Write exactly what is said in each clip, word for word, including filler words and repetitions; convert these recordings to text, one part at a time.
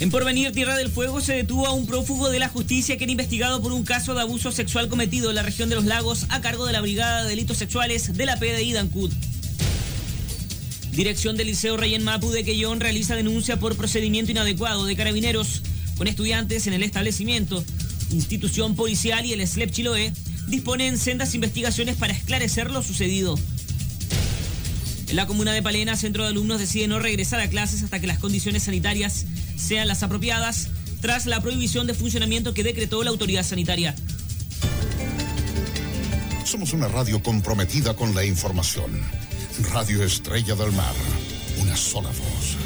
En Porvenir, Tierra del Fuego, se detuvo a un prófugo de la justicia que era investigado por un caso de abuso sexual cometido en la región de Los Lagos a cargo de la Brigada de Delitos Sexuales de la P D I de Ancud. Dirección del Liceo Rey en Mapu de Quellón realiza denuncia por procedimiento inadecuado de carabineros con estudiantes en el establecimiento. Institución policial y el S L E P Chiloé disponen sendas investigaciones para esclarecer lo sucedido. En la comuna de Palena, centro de alumnos decide no regresar a clases hasta que las condiciones sanitarias sean las apropiadas, tras la prohibición de funcionamiento que decretó la autoridad sanitaria. Somos una radio comprometida con la información. Radio Estrella del Mar, una sola voz.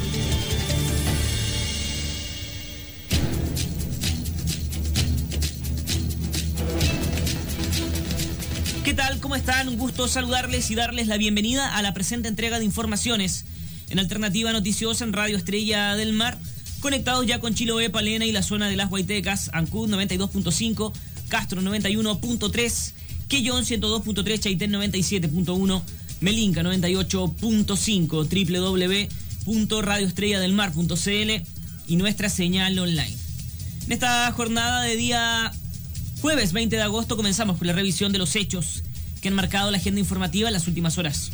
¿Qué tal? ¿Cómo están? Un gusto saludarles y darles la bienvenida a la presente entrega de informaciones en Alternativa Noticiosa en Radio Estrella del Mar, conectados ya con Chiloé, Palena y la zona de las Guaitecas, Ancud noventa y dos punto cinco, Castro noventa y uno punto tres, Quellón ciento dos punto tres, Chaitén noventa y siete punto uno, Melinca noventa y ocho punto cinco, doble u doble u doble u punto radio estrella del mar punto c l y nuestra señal online. En esta jornada de día jueves veinte de agosto comenzamos con la revisión de los hechos que han marcado la agenda informativa en las últimas horas.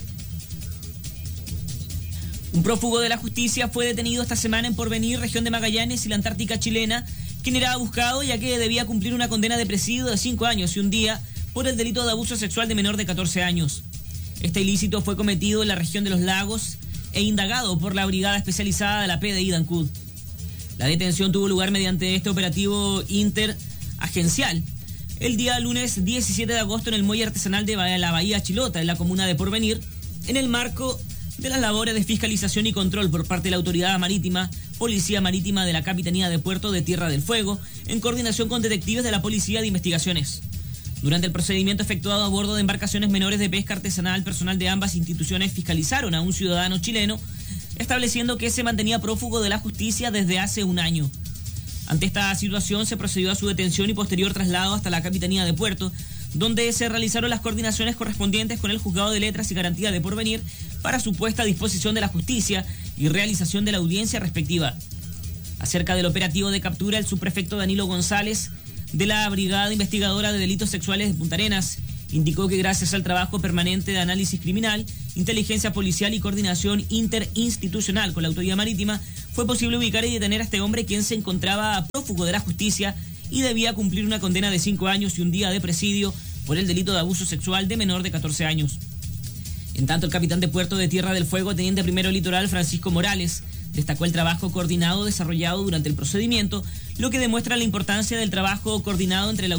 Un prófugo de la justicia fue detenido esta semana en Porvenir, región de Magallanes y la Antártica chilena, quien era buscado ya que debía cumplir una condena de presidio de cinco años y un día por el delito de abuso sexual de menor de catorce años. Este ilícito fue cometido en la región de Los Lagos e indagado por la Brigada Especializada de la P D I de Ancud. La detención tuvo lugar mediante este operativo interagencial el día lunes diecisiete de agosto en el muelle artesanal de la Bahía Chilota, en la comuna de Porvenir, en el marco de las labores de fiscalización y control por parte de la Autoridad Marítima, Policía Marítima de la Capitanía de Puerto de Tierra del Fuego, en coordinación con detectives de la Policía de Investigaciones. Durante el procedimiento efectuado a bordo de embarcaciones menores de pesca artesanal, personal de ambas instituciones fiscalizaron a un ciudadano chileno, estableciendo que se mantenía prófugo de la justicia desde hace un año. Ante esta situación se procedió a su detención y posterior traslado hasta la Capitanía de Puerto, donde se realizaron las coordinaciones correspondientes con el Juzgado de Letras y Garantía de Porvenir para su puesta a disposición de la justicia y realización de la audiencia respectiva. Acerca del operativo de captura, el subprefecto Danilo González, de la Brigada Investigadora de Delitos Sexuales de Punta Arenas, indicó que gracias al trabajo permanente de análisis criminal, inteligencia policial y coordinación interinstitucional con la Autoridad Marítima, fue posible ubicar y detener a este hombre, quien se encontraba prófugo de la justicia y debía cumplir una condena de cinco años y un día de presidio por el delito de abuso sexual de menor de catorce años. En tanto, el capitán de Puerto de Tierra del Fuego, teniente primero litoral Francisco Morales, destacó el trabajo coordinado desarrollado durante el procedimiento, lo que demuestra la importancia del trabajo coordinado entre la